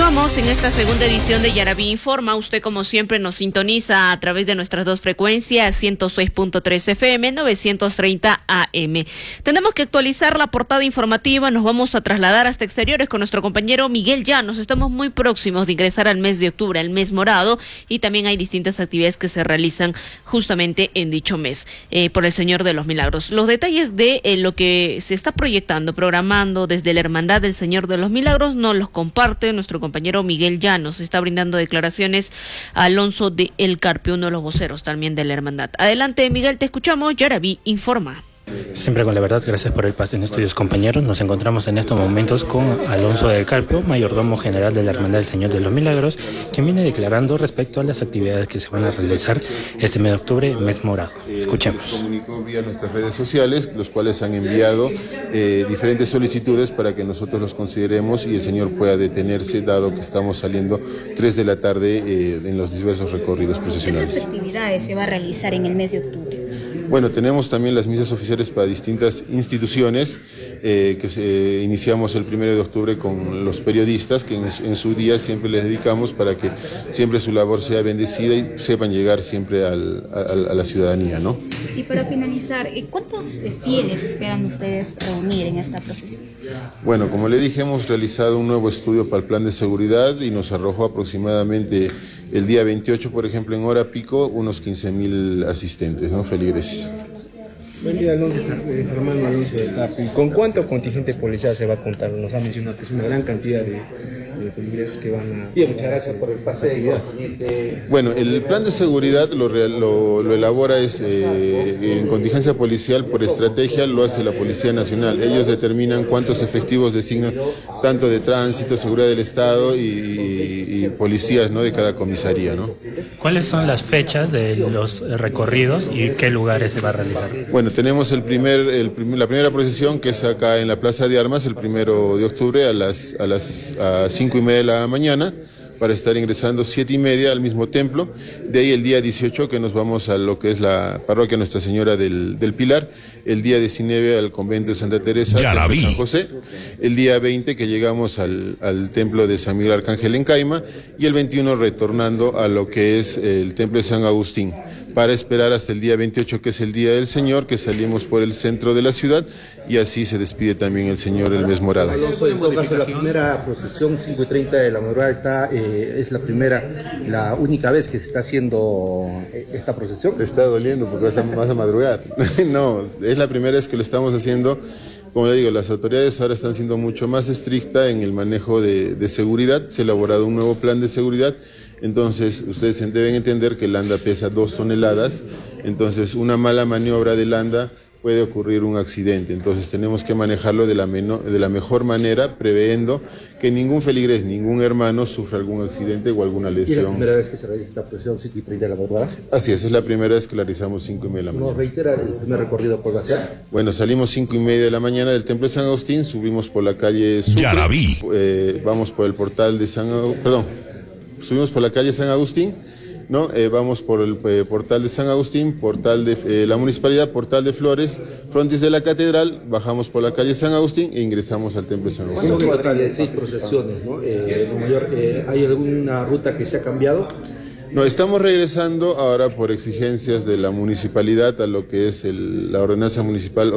Continuamos en esta segunda edición de Yaraví Informa. Usted, como siempre, nos sintoniza a través de nuestras dos frecuencias, 106.3 FM, 930 AM. Tenemos que actualizar la portada informativa. Nos vamos a trasladar hasta exteriores con nuestro compañero Miguel Llanos. Estamos muy próximos de ingresar al mes de octubre, el mes morado, y también hay distintas actividades que se realizan justamente en dicho mes por el Señor de los Milagros. Los detalles de lo que se está proyectando, programando desde la Hermandad del Señor de los Milagros nos los comparte nuestro compañero Miguel Llanos. Está brindando declaraciones a Alonso de El Carpio, uno de los voceros también de la hermandad. Adelante, Miguel, te escuchamos. Yaraví Informa. Siempre con la verdad, gracias por el pase en estudios, compañeros. Nos encontramos en estos momentos con Alonso del Carpio, mayordomo general de la Hermandad del Señor de los Milagros, quien viene declarando respecto a las actividades que se van a realizar este mes de octubre, mes morado. Escuchemos. Comunicó vía nuestras redes sociales, los cuales han enviado diferentes solicitudes para que nosotros los consideremos y el Señor pueda detenerse, dado que estamos saliendo 3 de la tarde en los diversos recorridos procesionales. ¿Qué actividades se va a realizar en el mes de octubre? Bueno, tenemos también las misas oficiales para distintas instituciones, iniciamos el 1 de octubre con los periodistas, que en su día siempre les dedicamos para que siempre su labor sea bendecida y sepan llegar siempre a la ciudadanía, ¿no? Y para finalizar, ¿cuántos fieles esperan ustedes reunir en esta procesión? Bueno, como le dije, hemos realizado un nuevo estudio para el plan de seguridad y nos arrojó aproximadamente el día 28, por ejemplo, en hora pico, unos 15,000 asistentes, ¿no? Feligreses. Buen día, hermano Alonso de Carpio. ¿Con cuánto contingente policial se va a contar? Nos ha mencionado que es una gran cantidad de feligreses que van a... Bien, muchas gracias por el paseo. Bueno, el plan de seguridad lo elabora en contingencia policial por estrategia, lo hace la Policía Nacional. Ellos determinan cuántos efectivos designan, tanto de tránsito, seguridad del Estado y policías, ¿no?, de cada comisaría, ¿no? ¿Cuáles son las fechas de los recorridos y qué lugares se va a realizar? Bueno, tenemos la primera procesión, que es acá en la Plaza de Armas, el 1 de octubre a las 5:30 de la mañana, para estar ingresando 7:30 al mismo templo. De ahí el día 18 que nos vamos a lo que es la parroquia Nuestra Señora del Pilar, el día 19 al convento de Santa Teresa de San José, el día 20 que llegamos al templo de San Miguel Arcángel en Caima, y el 21 retornando a lo que es el templo de San Agustín, para esperar hasta el día 28, que es el Día del Señor, que salimos por el centro de la ciudad, y así se despide también el Señor el mes morado. Alonso, en todo caso, la primera procesión, 5:30 de la madrugada, es la única vez que se está haciendo esta procesión. Te está doliendo porque vas a madrugar. No, es la primera vez que lo estamos haciendo. Como le digo, las autoridades ahora están siendo mucho más estrictas en el manejo de seguridad. Se ha elaborado un nuevo plan de seguridad. Entonces, ustedes deben entender que el anda pesa 2 toneladas. Entonces, una mala maniobra del anda puede ocurrir un accidente. Entonces, tenemos que manejarlo de la mejor manera, previendo que ningún feligrés, ningún hermano sufra algún accidente o alguna lesión. ¿Y es la primera vez que se realiza esta procesión 5:30 de la madrugada? Así es la primera vez que la realizamos 5:30 de la mañana. ¿Nos reitera el primer recorrido por la ciudad? Bueno, salimos 5:30 de la mañana del Templo de San Agustín, subimos por la calle Sucre, vamos por el portal de subimos por la calle San Agustín, ¿no? Vamos por el portal de San Agustín, portal de la municipalidad, portal de Flores, frontis de la catedral, bajamos por la calle San Agustín e ingresamos al templo de San Agustín. ¿Cuánto total de 6 procesiones, ¿no? ¿Hay alguna ruta que se ha cambiado? No, estamos regresando ahora por exigencias de la municipalidad a lo que es la ordenanza municipal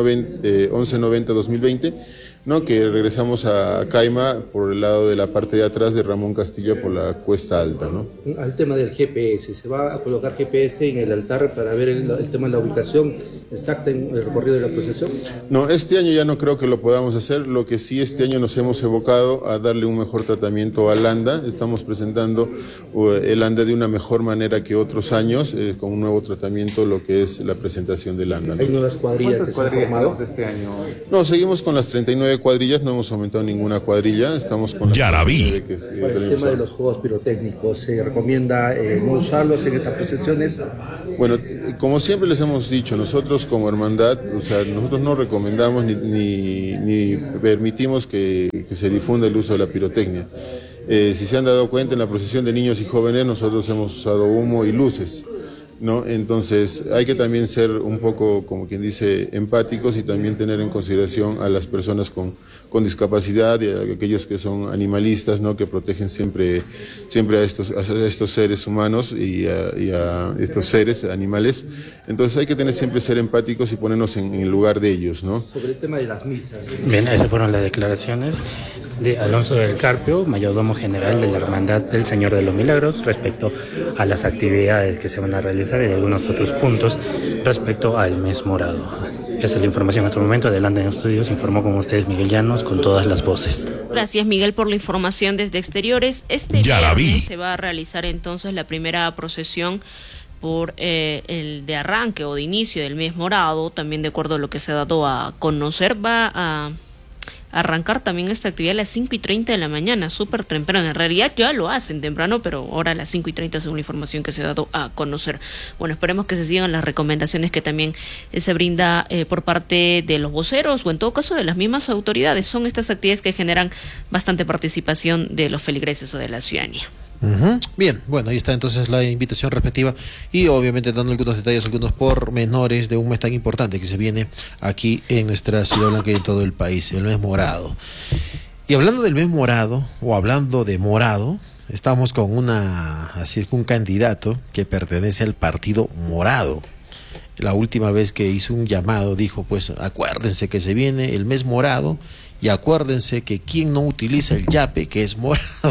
1190-2020, ¿no? Que regresamos a Caima por el lado de la parte de atrás de Ramón Castilla por la Cuesta Alta, ¿no? Al tema del GPS, ¿se va a colocar GPS en el altar para ver el tema de la ubicación exacta en el recorrido de la procesión? No, este año ya no creo que lo podamos hacer. Lo que sí, este año nos hemos evocado a darle un mejor tratamiento al anda. Estamos presentando el anda de una mejor manera que otros años, con un nuevo tratamiento, lo que es la presentación del anda, ¿no? ¿Hay nuevas cuadrillas que se han formado este año? No, seguimos con las 39 cuadrillas, no hemos aumentado ninguna cuadrilla, estamos con Yaraví. Para el tema de los juegos pirotécnicos, ¿se recomienda no usarlos en estas procesiones? Bueno, como siempre les hemos dicho, nosotros como hermandad, o sea, nosotros no recomendamos ni permitimos que se difunda el uso de la pirotecnia. Si se han dado cuenta, en la procesión de niños y jóvenes nosotros hemos usado humo y luces. ¿no? Entonces hay que también ser un poco, como quien dice, empáticos y también tener en consideración a las personas con discapacidad y a aquellos que son animalistas, ¿no? Que protegen siempre a estos seres humanos y a estos seres animales. Entonces hay que siempre ser empáticos y ponernos en el lugar de ellos, ¿no? Sobre el tema de las misas. Bien, esas fueron las declaraciones de Alonso del Carpio, mayordomo general de la Hermandad del Señor de los Milagros, respecto a las actividades que se van a realizar y algunos otros puntos respecto al mes morado. Esa es la información hasta el momento. Adelante en estudios, informó con ustedes Miguel Llanos, con todas las voces. Gracias, Miguel, por la información desde exteriores. Este viernes se va a realizar entonces la primera procesión por el de arranque o de inicio del mes morado. También, de acuerdo a lo que se ha dado a conocer, va a arrancar también esta actividad a las 5:30 de la mañana, súper temprano. En realidad ya lo hacen temprano, pero ahora a las 5:30 según la información que se ha dado a conocer. Bueno, esperemos que se sigan las recomendaciones que también se brinda por parte de los voceros o en todo caso de las mismas autoridades. Son estas actividades que generan bastante participación de los feligreses o de la ciudadanía. Bien, bueno, ahí está entonces la invitación respectiva y obviamente dando algunos detalles, algunos pormenores de un mes tan importante que se viene aquí en nuestra Ciudad Blanca y en todo el país, el mes morado. Y hablando del mes morado, o hablando de morado, estamos con un candidato que pertenece al Partido Morado. La última vez que hizo un llamado dijo, pues acuérdense que se viene el mes morado. Y acuérdense que quien no utiliza el yape, que es morado,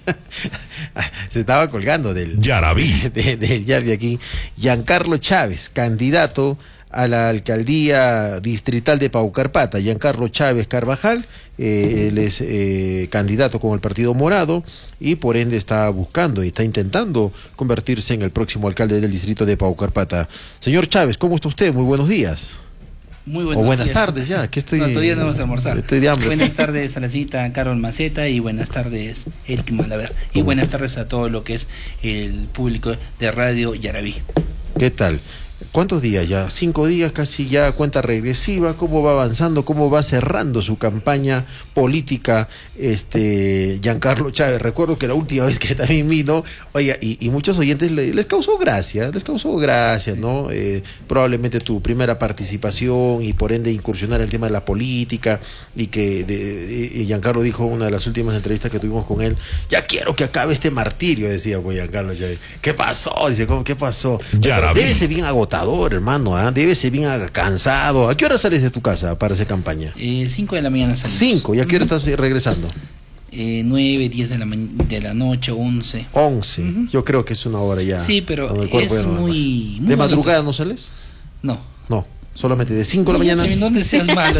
se estaba colgando del yape aquí. Giancarlo Chávez, candidato a la alcaldía distrital de Paucarpata. Giancarlo Chávez Carvajal, él es candidato con el Partido Morado y por ende está buscando y está intentando convertirse en el próximo alcalde del distrito de Paucarpata. Señor Chávez, ¿cómo está usted? Muy buenos días. Muy buenas tardes ya, que estoy... No, todavía no vamos a almorzar. Estoy de hambre. Buenas tardes a la señorita Carol Maceta y buenas tardes Eric Malaver. Y buenas tardes a todo lo que es el público de Radio Yarabí. ¿Qué tal? ¿Cuántos días ya? 5 días casi ya, cuenta regresiva. ¿Cómo va avanzando? ¿Cómo va cerrando su campaña política Giancarlo Chávez? Recuerdo que la última vez que también vino, oiga, y muchos oyentes les causó gracia, ¿no? Probablemente tu primera participación y por ende incursionar en el tema de la política y que Giancarlo dijo en una de las últimas entrevistas que tuvimos con él, ya quiero que acabe este martirio, decía pues Giancarlo Chávez. ¿Qué pasó? Dice, ¿cómo qué pasó? Debe ser bien agotador, hermano, debe ser bien cansado. ¿A qué hora sales de tu casa para hacer campaña? 5 de la mañana salimos. 5, ¿y a qué hora estás regresando? 9, 10 de la noche, 11. 11, yo creo que es una hora ya. Sí, pero es muy ¿De madrugada no sales? No, solamente de 5 de la mañana. ¿Dónde seas malo?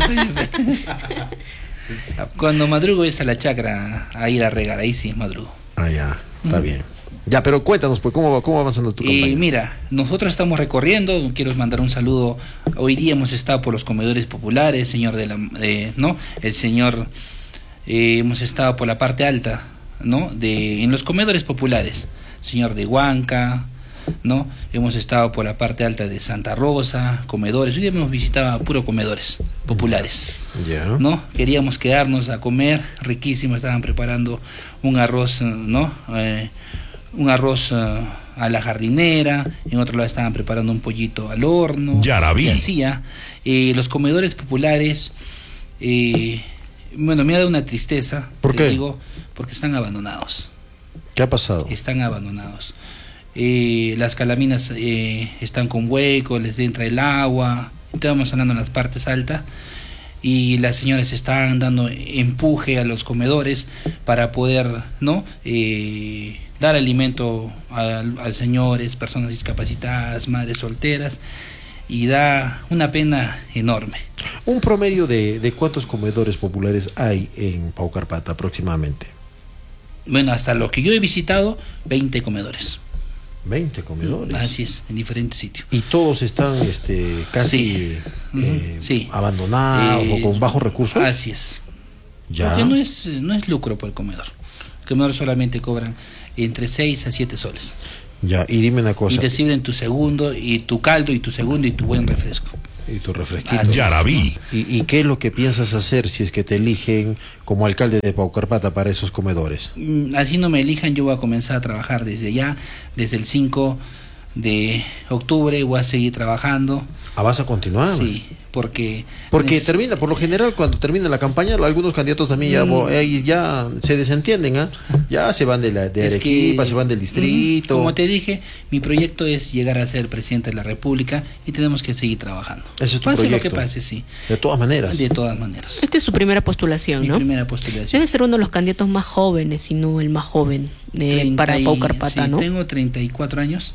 Cuando madrugo es a la chacra a ir a regar, ahí sí madrugo. Ah, ya, está bien. Ya, pero cuéntanos, pues, ¿cómo va avanzando tu campaña? Mira, nosotros estamos recorriendo, quiero mandar un saludo. Hoy día hemos estado por los comedores populares, señor el señor, hemos estado por la parte alta, ¿no? En los comedores populares, señor de Huanca, ¿no? Hemos estado por la parte alta de Santa Rosa, comedores. Hoy día hemos visitado puro comedores populares, ¿no? Queríamos quedarnos a comer, riquísimo, estaban preparando un arroz, ¿no? Un arroz a la jardinera, en otro lado estaban preparando un pollito al horno. Y hacía. Los comedores populares, me ha dado una tristeza. ¿Por qué? Digo, porque están abandonados. ¿Qué ha pasado? Están abandonados. Las calaminas están con huecos, les entra el agua. Estábamos hablando en las partes altas. Y las señoras están dando empuje a los comedores para poder, ¿no? Dar alimento a señores, personas discapacitadas, madres solteras, y da una pena enorme. ¿Un promedio de cuántos comedores populares hay en Paucarpata aproximadamente? Bueno, hasta lo que yo he visitado, 20 comedores. 20 comedores. Así es, en diferentes sitios. ¿Y todos están casi abandonados o con bajos recursos? Así es. Ya. Porque no es lucro por el comedor. El comedor solamente cobran entre 6 a 7 soles. Ya, y dime una cosa. Y te sirven tu segundo, y tu caldo, y tu segundo, y tu buen refresco. Y tu refresquito. Ya la vi. ¿Y qué es lo que piensas hacer si es que te eligen como alcalde de Paucarpata para esos comedores? Así no me elijan, yo voy a comenzar a trabajar desde ya, desde el 5 de octubre voy a seguir trabajando. ¿Vas a continuar? Sí, porque termina, por lo general, cuando termina la campaña, algunos candidatos también ya se desentienden, ya se van de Arequipa, se van del distrito. Como te dije, mi proyecto es llegar a ser presidente de la República y tenemos que seguir trabajando. Ese es tu pase proyecto. Lo que pase, sí. De todas maneras. De todas maneras. Esta es su primera postulación, ¿no? Mi primera postulación. Debe ser uno de los candidatos más jóvenes, si no el más joven para Paucarpata, sí, ¿no? Tengo 34 años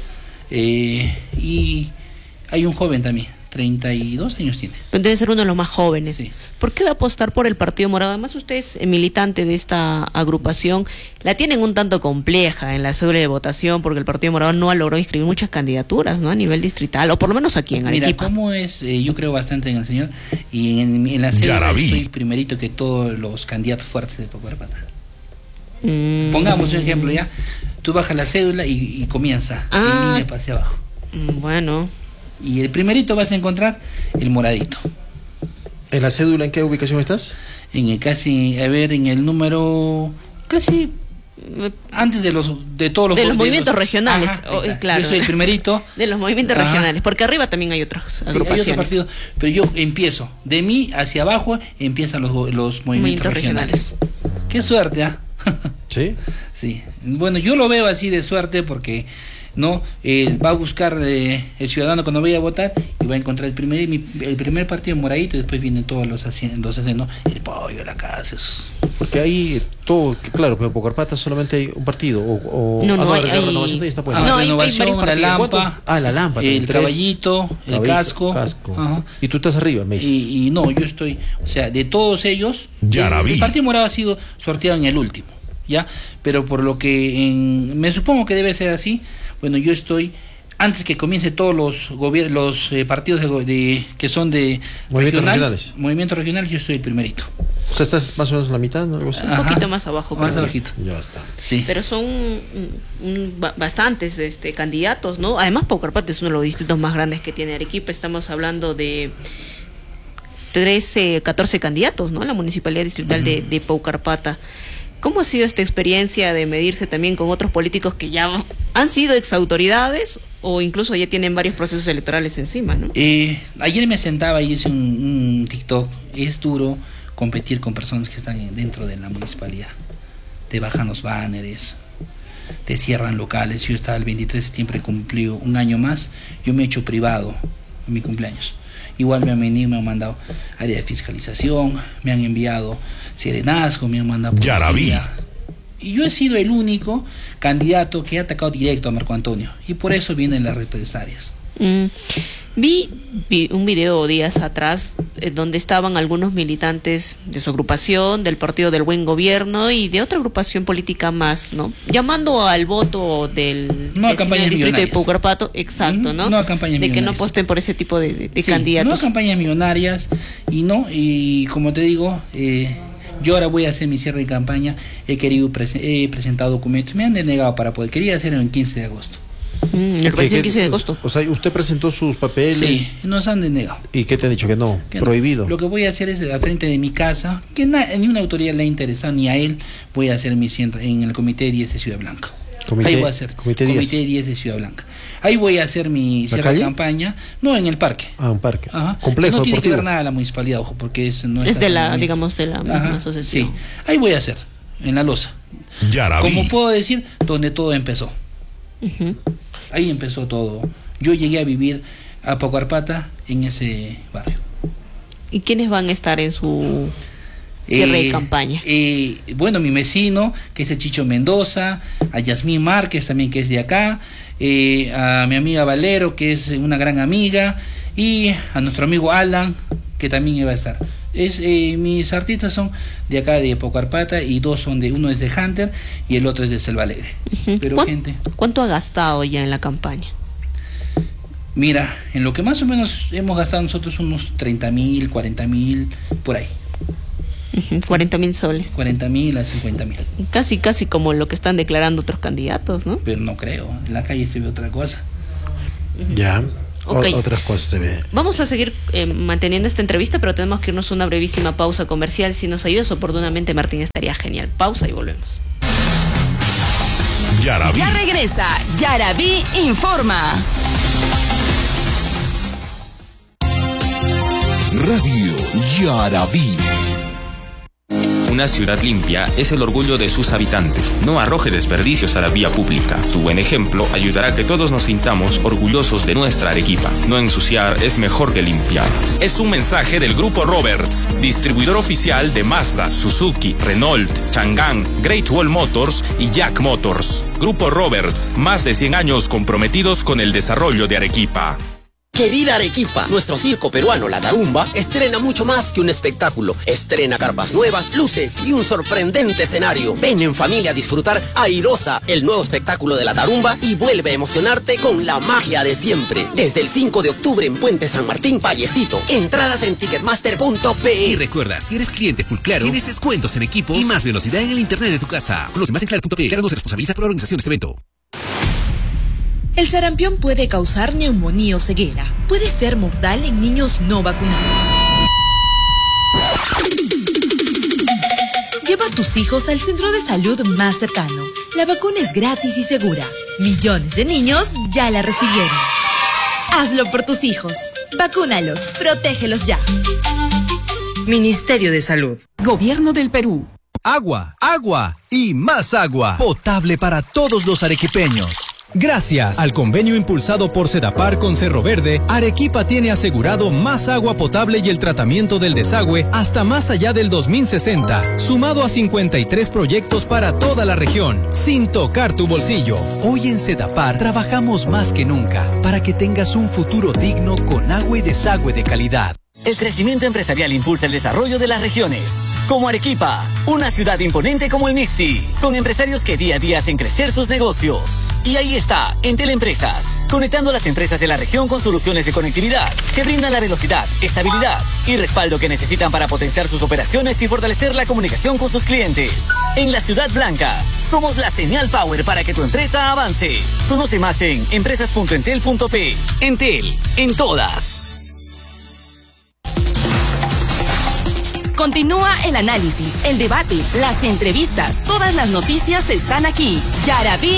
y hay un joven también, 32 años tiene. Debe ser uno de los más jóvenes. Sí. ¿Por qué va a apostar por el Partido Morado? Además, usted es militante de esta agrupación. La tienen un tanto compleja en la cédula de votación porque el Partido Morado no ha logrado inscribir muchas candidaturas, ¿no? A nivel distrital, o por lo menos aquí en Arequipa. Mira, ¿cómo es? Yo creo bastante en el señor y en la cédula estoy primerito que todos los candidatos fuertes de Paucarpata. Pongamos un ejemplo ya. Tú bajas la cédula y comienza en línea hacia abajo. Bueno. Y el primerito vas a encontrar el moradito. ¿En la cédula en qué ubicación estás? En el número casi antes de todos los movimientos regionales. Claro. Yo soy el primerito de los movimientos regionales, porque arriba también hay otras agrupaciones. Hay otro partido, pero yo empiezo de mí hacia abajo, empiezan los movimientos regionales. Qué suerte, ¿ah? ¿Sí? Sí. Bueno, yo lo veo así de suerte porque va a buscar el ciudadano cuando vaya a votar y va a encontrar el primer partido moradito y después vienen todos los el pollo, la casa, esos. Porque ahí todo, claro, pero en Paucarpata solamente hay un partido Renovación, la Lampa, la Lampa, el caballito, el casco. Y tú estás arriba, me dices. Y no, yo estoy, o sea, de todos ellos, el partido morado ha sido sorteado en el último, ¿ya? Pero por lo que me supongo que debe ser así. Bueno, yo estoy, antes que comience todos los partidos que son de movimientos regionales, yo soy el primerito. O sea, estás más o menos en la mitad, ¿no? Un poquito más abajo. Más abajito. Ya está. Sí. Pero son bastantes candidatos, ¿no? Además, Paucarpata es uno de los distritos más grandes que tiene Arequipa. Estamos hablando de 14 candidatos, ¿no? La municipalidad distrital de Paucarpata. ¿Cómo ha sido esta experiencia de medirse también con otros políticos que ya han sido exautoridades o incluso ya tienen varios procesos electorales encima, ¿no? Ayer me sentaba y hice un TikTok. Es duro competir con personas que están dentro de la municipalidad. Te bajan los banners, te cierran locales. Yo estaba el 23 de septiembre, cumplí un año más. Yo me he hecho privado en mi cumpleaños. Igual me han mandado área de fiscalización, me han enviado serenazgo, me han mandado policía. Y yo he sido el único candidato que ha atacado directo a Marco Antonio. Y por eso vienen las represalias. Vi un video días atrás donde estaban algunos militantes de su agrupación, del Partido del Buen Gobierno y de otra agrupación política más, ¿no? Llamando al voto del distrito de Paucarpata, exacto, ¿no? No a campañas de que no aposten por ese tipo de candidatos. No a campañas millonarias y como te digo, yo ahora voy a hacer mi cierre de campaña, he presentado documentos, me han denegado para poder, quería hacerlo el 15 de agosto. El 15 de agosto. O sea, usted presentó sus papeles. Sí, nos han denegado. ¿Y qué te han dicho? Que no, prohibido. Lo que voy a hacer es al frente de mi casa, que ni una autoridad le ha interesado, ni a él, voy a hacer mi cierre en el Comité 10 de Ciudad Blanca. Ahí voy a hacer. Comité 10 de Ciudad Blanca. Ahí voy a hacer mi cierre de campaña. No, en el parque. Un parque. Complejo. No tiene que ver nada la municipalidad, ojo, porque es de la, digamos, de la misma asociación. Sí, ahí voy a hacer, en la losa. Como puedo decir, donde todo empezó. Ahí empezó todo. Yo llegué a vivir a Paucarpata en ese barrio. ¿Y quiénes van a estar en su cierre de campaña? Bueno, mi vecino, que es el Chicho Mendoza, a Yasmín Márquez también, que es de acá, a mi amiga Valero, que es una gran amiga, y a nuestro amigo Alan, que también iba a estar. Mis artistas son de acá de Paucarpata y uno es de Hunter y el otro es de Selva Alegre. Pero ¿Cuánto ha gastado ya en la campaña? Mira, en lo que más o menos hemos gastado nosotros unos 30.000, 40.000, por ahí. 40.000 soles. 40.000 a 50.000. Casi como lo que están declarando otros candidatos, ¿no? Pero no creo, en la calle se ve otra cosa. Ya. Otras cosas se ve. Vamos a seguir manteniendo esta entrevista, pero tenemos que irnos a una brevísima pausa comercial. Si nos ayudas oportunamente, Martín, estaría genial. Pausa y volvemos. Yaraví. Ya regresa Yaraví Informa. Radio Yaraví. Una ciudad limpia es el orgullo de sus habitantes. No arroje desperdicios a la vía pública. Su buen ejemplo ayudará a que todos nos sintamos orgullosos de nuestra Arequipa. No ensuciar es mejor que limpiar. Es un mensaje del Grupo Roberts, distribuidor oficial de Mazda, Suzuki, Renault, Chang'an, Great Wall Motors y Jack Motors. Grupo Roberts, más de 100 años comprometidos con el desarrollo de Arequipa. Querida Arequipa, nuestro circo peruano La Tarumba estrena mucho más que un espectáculo. Estrena carpas nuevas, luces y un sorprendente escenario. Ven en familia a disfrutar Airosa, el nuevo espectáculo de La Tarumba, y vuelve a emocionarte con la magia de siempre. Desde el 5 de octubre en Puente San Martín, Vallecito. Entradas en ticketmaster.pe. Y recuerda, si eres cliente Full Claro, tienes descuentos en equipos y más velocidad en el internet de tu casa. Conoce más en claro.pe. Claro no se responsabiliza por la organización de este evento. El sarampión puede causar neumonía o ceguera. Puede ser mortal en niños no vacunados. Lleva a tus hijos al centro de salud más cercano. La vacuna es gratis y segura. Millones de niños ya la recibieron. Hazlo por tus hijos. Vacúnalos. Protégelos ya. Ministerio de Salud. Gobierno del Perú. Agua, agua y más agua. Potable para todos los arequipeños. Gracias al convenio impulsado por Sedapar con Cerro Verde, Arequipa tiene asegurado más agua potable y el tratamiento del desagüe hasta más allá del 2060, sumado a 53 proyectos para toda la región, sin tocar tu bolsillo. Hoy en Sedapar trabajamos más que nunca para que tengas un futuro digno con agua y desagüe de calidad. El crecimiento empresarial impulsa el desarrollo de las regiones. Como Arequipa, una ciudad imponente como el Misti, con empresarios que día a día hacen crecer sus negocios. Y ahí está, Entel Empresas, conectando a las empresas de la región con soluciones de conectividad que brindan la velocidad, estabilidad y respaldo que necesitan para potenciar sus operaciones y fortalecer la comunicación con sus clientes. En la Ciudad Blanca, somos la señal power para que tu empresa avance. Conoce más en empresas.entel.pe. Entel, en todas. Continúa el análisis, el debate, las entrevistas. Todas las noticias están aquí. Yaraví